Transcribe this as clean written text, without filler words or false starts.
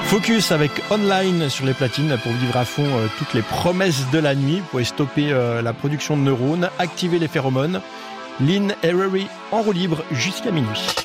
Focus avec Online sur les platines pour vivre à fond toutes les promesses de la nuit. Vous pouvez stopper la production de neurones, activer les phéromones. Lynn Herrery en roue libre jusqu'à minuit.